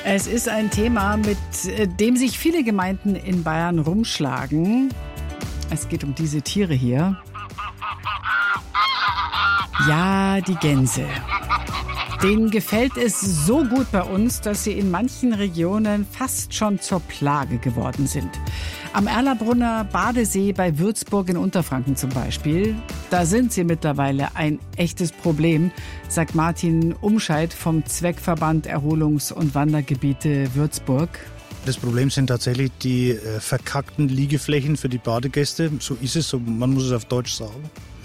Es ist ein Thema, mit dem sich viele Gemeinden in Bayern rumschlagen. Es geht um diese Tiere hier. Ja, die Gänse. Denen gefällt es so gut bei uns, dass sie in manchen Regionen fast schon zur Plage geworden sind. Am Erlabrunner Badesee bei Würzburg in Unterfranken zum Beispiel, da sind sie mittlerweile ein echtes Problem, sagt Martin Umscheid vom Zweckverband Erholungs- und Wandergebiete Würzburg. Das Problem sind tatsächlich die verkackten Liegeflächen für die Badegäste. So ist es, so, man muss es auf Deutsch sagen.